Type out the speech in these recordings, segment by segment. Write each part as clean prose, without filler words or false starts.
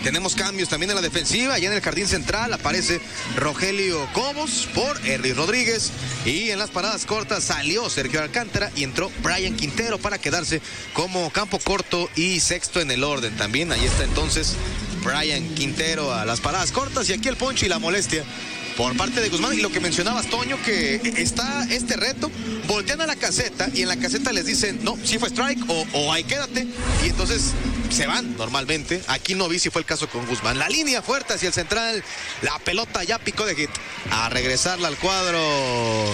Tenemos cambios también en la defensiva. Ya en el jardín central aparece Rogelio Cobos por Henry Rodríguez. Y en las paradas cortas salió Sergio Alcántara y entró Brian Quintero para quedarse como campo corto y sexto en el orden. También ahí está entonces Brian Quintero a las paradas cortas. Y aquí el ponche y la molestia por parte de Guzmán. Y lo que mencionabas, Toño, que está este reto, voltean a la caseta y en la caseta les dicen, no, sí fue strike o ahí quédate. Y entonces se van normalmente. Aquí no vi si fue el caso con Guzmán. La línea fuerte hacia el central. La pelota ya picó de hit. A regresarla al cuadro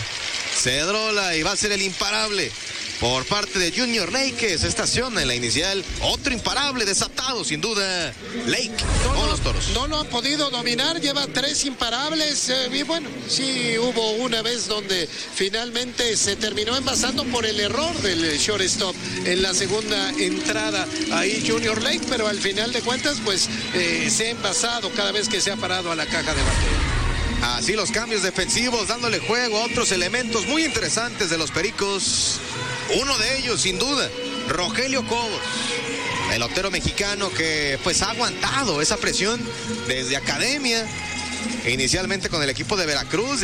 Cedrola y va a ser el imparable por parte de Junior Lake, que se estaciona en la inicial. Otro imparable desatado, sin duda, Lake con los Toros. No lo ha podido dominar, lleva 3 imparables. Y bueno, sí hubo una vez donde finalmente se terminó envasando por el error del shortstop en la segunda entrada. Ahí Junior Lake, pero al final de cuentas, pues se ha envasado cada vez que se ha parado a la caja de bateo. Así los cambios defensivos, dándole juego a otros elementos muy interesantes de los Pericos. Uno de ellos, sin duda, Rogelio Cobos, pelotero mexicano que pues ha aguantado esa presión desde academia, inicialmente con el equipo de Veracruz, de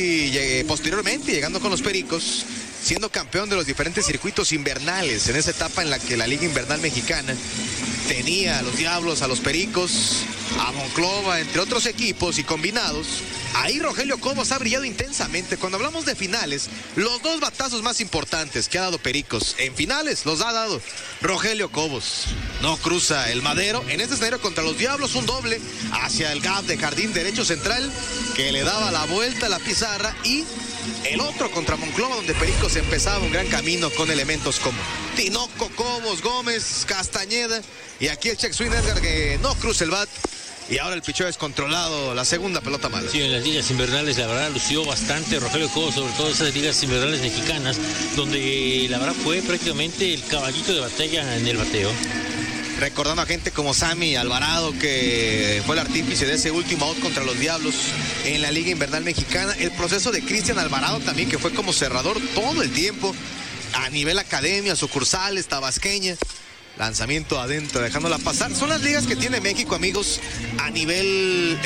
ahí posteriormente llegando con los Pericos, siendo campeón de los diferentes circuitos invernales en esa etapa en la que la Liga Invernal Mexicana tenía a los Diablos, a los Pericos, a Monclova, entre otros equipos y combinados. Ahí Rogelio Cobos ha brillado intensamente. Cuando hablamos de finales, los 2 batazos más importantes que ha dado Pericos en finales los ha dado Rogelio Cobos. No cruza el madero. En este escenario contra los Diablos, un doble hacia el gap de jardín derecho central que le daba la vuelta a la pizarra, y el otro contra Monclova, donde Pericos empezaba un gran camino con elementos como Tinoco, Cobos, Gómez, Castañeda, y aquí el check swing Edgar que no cruza el bat. Y ahora el picheo es controlado, la segunda pelota mala. Sí, en las ligas invernales la verdad lució bastante Rogelio Cobos, sobre todo esas ligas invernales mexicanas, donde la verdad fue prácticamente el caballito de batalla en el bateo. Recordando a gente como Sammy Alvarado, que fue el artífice de ese último out contra los Diablos en la Liga Invernal Mexicana. El proceso de Cristian Alvarado también, que fue como cerrador todo el tiempo a nivel academia, sucursales, tabasqueña. Lanzamiento adentro, dejándola pasar. Son las ligas que tiene México, amigos, a nivel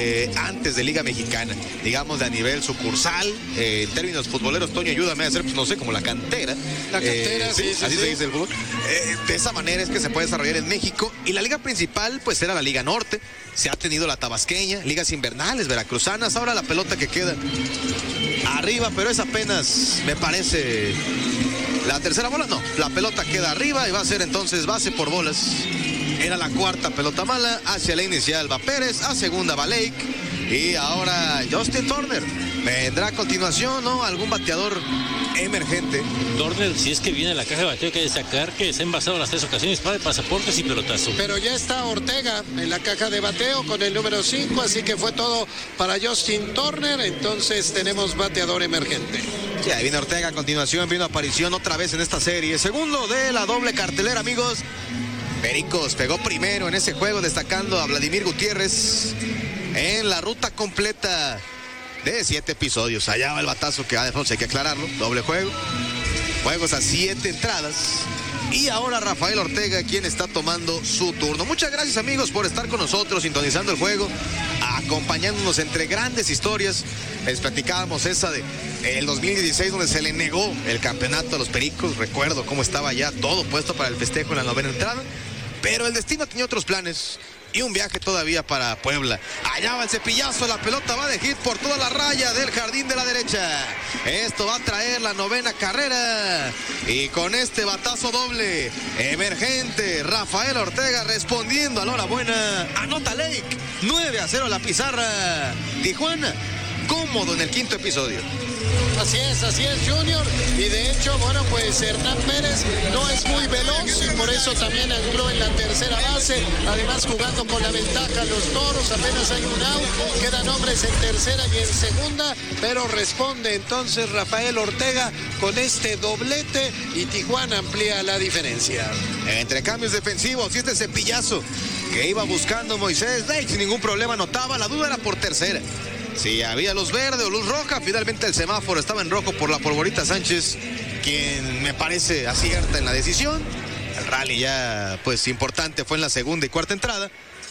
antes de Liga Mexicana. Digamos, de a nivel sucursal, en términos futboleros. Toño, ayúdame a hacer, pues no sé, como la cantera. La cantera, sí, así se dice el fútbol. De esa manera es que se puede desarrollar en México. Y la liga principal, pues era la Liga Norte. Se ha tenido la tabasqueña, ligas invernales, veracruzanas. Ahora la pelota que queda arriba, pero es apenas, me parece, la tercera bola. No, la pelota queda arriba y va a ser entonces base por bolas. Era la cuarta pelota mala. Hacia la inicial va Pérez, a segunda va Lake, y ahora Justin Turner. Vendrá a continuación, ¿no?, algún bateador emergente. Turner, si es que viene a la caja de bateo, hay que destacar que se ha envasado las 3 ocasiones para pasaportes y pelotazo. Pero ya está Ortega en la caja de bateo con el número 5, así que fue todo para Justin Turner. Entonces tenemos bateador emergente. Ya viene Ortega a continuación, viene aparición otra vez en esta serie. Segundo de la doble cartelera, amigos. Pericos pegó primero en ese juego, destacando a Vladimir Gutiérrez en la ruta completa de 7 episodios. Allá va el batazo que hay que aclararlo. Doble juego. Juegos a 7 entradas. Y ahora Rafael Ortega, quien está tomando su turno. Muchas gracias, amigos, por estar con nosotros, sintonizando el juego, acompañándonos entre grandes historias. Les platicábamos esa de el 2016, donde se le negó el campeonato a los Pericos. Recuerdo cómo estaba ya todo puesto para el festejo en la 9ª entrada. Pero el destino tenía otros planes y un viaje todavía para Puebla. Allá va el cepillazo, la pelota va de hit por toda la raya del jardín de la derecha. Esto va a traer la 9ª carrera. Y con este batazo doble, emergente, Rafael Ortega respondiendo a la hora buena. Anota Lake, 9-0 la pizarra. Tijuana, cómodo en el 5º episodio. Así es, Junior. Y de hecho, bueno, pues Hernán Pérez no es muy veloz y por eso también anuló en la tercera base. Además, jugando con la ventaja los Toros, apenas hay un out. Quedan hombres en tercera y en segunda, pero responde entonces Rafael Ortega con este doblete y Tijuana amplía la diferencia. Entre cambios defensivos y este cepillazo que iba buscando Moisés Lake sin ningún problema anotaba. La duda era por tercera. Si había luz verde o luz roja, finalmente el semáforo estaba en rojo por la Polvorita Sánchez, quien me parece acierta en la decisión. El rally ya pues importante fue en la segunda y cuarta entrada.